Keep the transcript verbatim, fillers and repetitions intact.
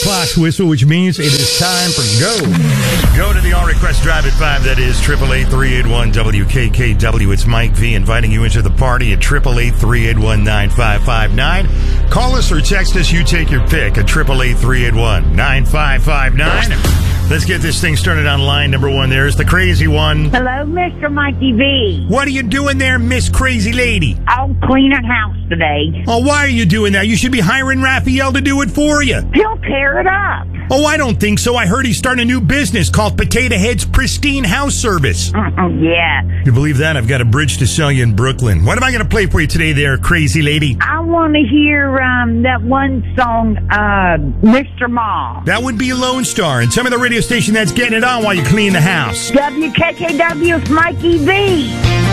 clock's whistle, which means it is time for go. Go to the All Request Drive at five. That is eight eight eight, three eight one, W K K W. It's Mike V inviting you into the party at eight eight eight, three eight one, nine five five nine. Call us or text us. You take your pick at eight eight eight, three eight one, nine five five nine. Let's get this thing started on line number one. There's the crazy one. Hello, Mister Mikey V. What are you doing there, Miss Crazy Lady? I'll clean a house today. Oh, why are you doing that? You should be hiring Raphael to do it for you. He'll tear it up. Oh, I don't think so. I heard he's starting a new business called Potato Head's Pristine House Service. Oh, yeah. You believe that? I've got a bridge to sell you in Brooklyn. What am I going to play for you today there, crazy lady? I want to hear um, that one song, uh, Mister Ma. That would be Lone Star, and some of the radio station that's getting it on while you clean the house. W K K W, it's Mikey V.